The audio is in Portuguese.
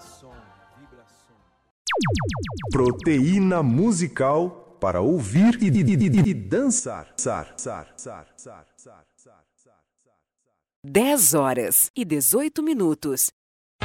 Proteína musical para ouvir e dançar. 10 horas e 18 minutos.